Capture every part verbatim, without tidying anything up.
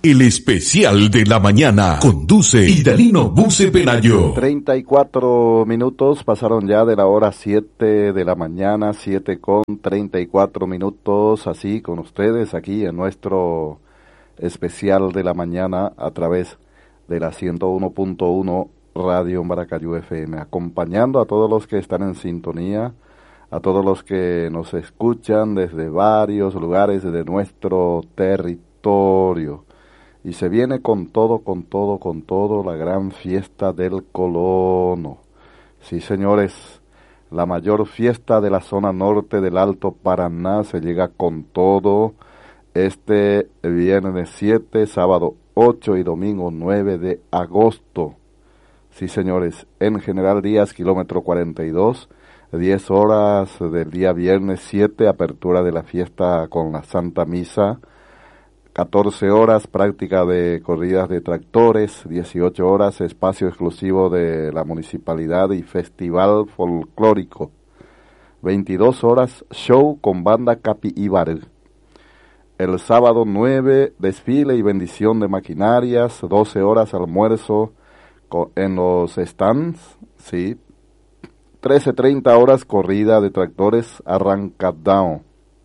El especial de la mañana. Conduce Idalino Buce Pelayo. treinta y cuatro minutos pasaron ya de la hora siete de la mañana, siete con treinta y cuatro minutos, así con ustedes aquí en nuestro especial de la mañana a través de la ciento uno punto uno Radio Maracayú F M, acompañando a todos los que están en sintonía, a todos los que nos escuchan desde varios lugares de nuestro territorio. Y se viene con todo, con todo, con todo la gran fiesta del colono. Sí, señores, la mayor fiesta de la zona norte del Alto Paraná se llega con todo este viernes siete, sábado ocho y domingo nueve de agosto. Sí, señores, en General Díaz, kilómetro cuarenta y dos, diez horas del día viernes siete, apertura de la fiesta con la Santa Misa, catorce horas, práctica de corridas de tractores, dieciocho horas, espacio exclusivo de la municipalidad y festival folclórico, veintidós horas, show con banda Capi Ibar. El sábado nueve, desfile y bendición de maquinarias, doce horas, almuerzo en los stands, sí, trece treinta horas, corrida de tractores, arrancadão.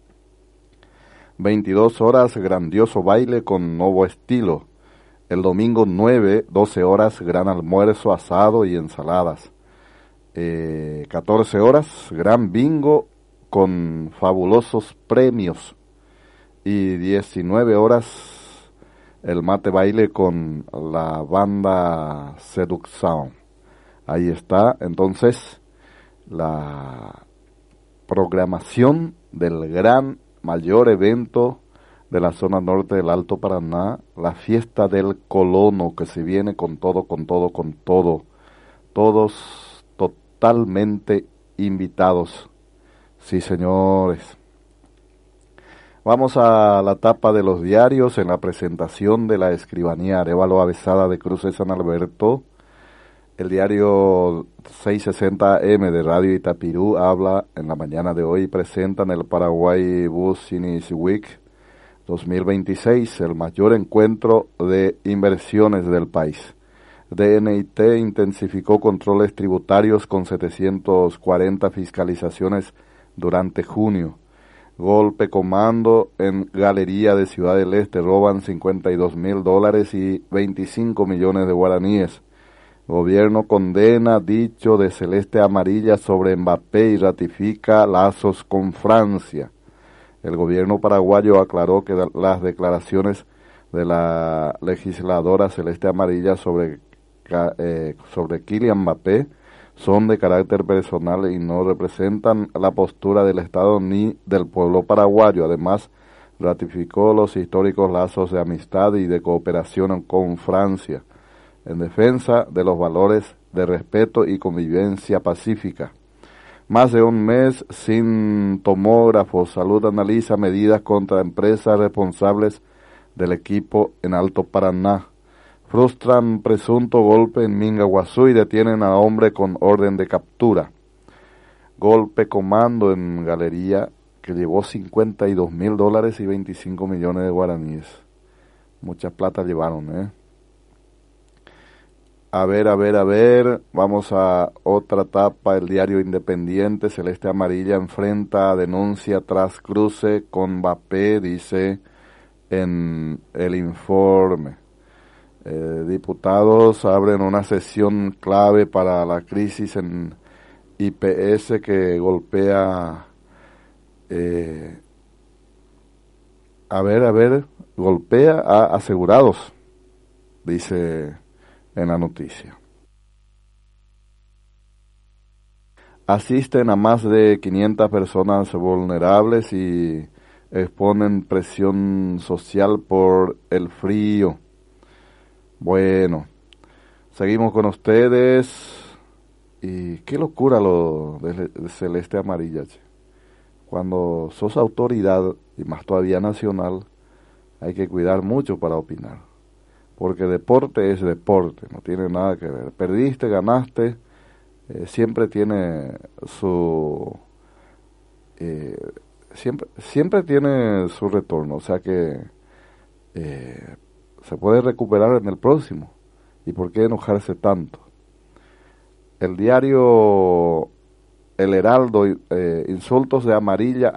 veintidós horas, grandioso baile con nuevo estilo. El domingo nueve, doce horas, gran almuerzo, asado y ensaladas. Eh, catorce horas, gran bingo con fabulosos premios. Y diecinueve horas, el mate baile con la banda Seduction. Ahí está, entonces, la programación del gran mayor evento de la zona norte del Alto Paraná, la fiesta del colono, que se viene con todo, con todo, con todo. Todos totalmente invitados. Sí, señores. Vamos a la tapa de los diarios en la presentación de la escribanía Arévalo Avesada de Cruces San Alberto. El diario seiscientos sesenta eme de Radio Itapirú habla en la mañana de hoy, presentan el Paraguay Business Week dos mil veintiséis, el mayor encuentro de inversiones del país. D N I T intensificó controles tributarios con setecientas cuarenta fiscalizaciones durante junio. Golpe comando en Galería de Ciudad del Este, roban cincuenta y dos mil dólares y veinticinco millones de guaraníes. Gobierno condena dicho de Celeste Amarilla sobre Mbappé y ratifica lazos con Francia. El gobierno paraguayo aclaró que las declaraciones de la legisladora Celeste Amarilla sobre, eh, sobre Kylian Mbappé son de carácter personal y no representan la postura del Estado ni del pueblo paraguayo. Además, ratificó los históricos lazos de amistad y de cooperación con Francia, en defensa de los valores de respeto y convivencia pacífica. Más de un mes sin tomógrafos. Salud analiza medidas contra empresas responsables del equipo en Alto Paraná. Frustran presunto golpe en Mingaguazú y detienen a hombre con orden de captura. Golpe comando en Galería que llevó cincuenta y dos mil dólares y veinticinco millones de guaraníes. Mucha plata llevaron, ¿eh? A ver, a ver, a ver, vamos a otra etapa, el diario Independiente, Celeste Amarilla enfrenta denuncia tras cruce con Mbappé, dice en el informe. Eh, diputados abren una sesión clave para la crisis en I P S que golpea, eh, a ver, a ver, golpea a asegurados, dice en la noticia. Asisten a más de quinientas personas vulnerables y exponen presión social por el frío. Bueno, seguimos con ustedes. Y qué locura lo de, de Celeste Amarilla, che. Cuando sos autoridad, y más todavía nacional, hay que cuidar mucho para opinar. Porque deporte es deporte, no tiene nada que ver. Perdiste, ganaste, eh, siempre tiene su... Eh, siempre, siempre tiene su retorno, o sea que... Eh, se puede recuperar en el próximo. ¿Y por qué enojarse tanto? El diario El Heraldo, eh, insultos de amarilla